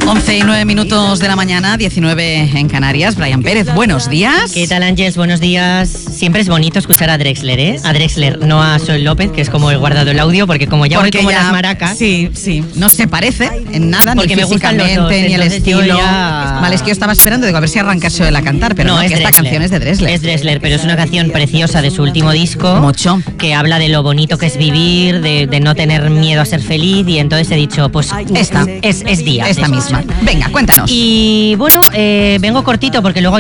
11:09 de la mañana, 19 en Canarias. Brian Pérez, buenos días. ¿Qué tal, Ángeles? Buenos días. Siempre es bonito escuchar a Drexler, ¿eh? A Drexler, no a Sol López, que es como el guardado el audio, porque como ya voy como las maracas... Sí, no se parece en nada, porque ni me gustan los dos, ni el estilo. Ya... Vale, es que yo estaba esperando, digo, a ver si arrancase él a cantar, pero no, es que esta canción es de Drexler. Es Drexler, pero es una canción preciosa de su último disco. Mucho. Que habla de lo bonito que es vivir, de no tener miedo a ser feliz, y entonces he dicho, pues esta es Día. Esta misma. Venga, cuéntanos. Y bueno, vengo cortito porque luego